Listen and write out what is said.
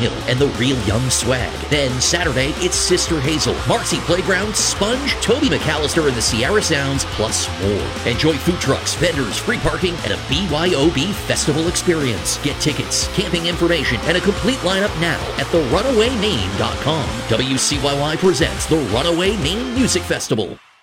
Hill and the Real Young Swag. Then Saturday, it's Sister Hazel, Marcy Playground, Sponge, Toby McAllister and the Sierra Sounds, plus more. Enjoy food trucks, vendors, free parking, and a BYOB festival experience. Get tickets, camping information, and a complete lineup now at therunawaymaine.com. WCYY presents the Runaway Maine Music Festival.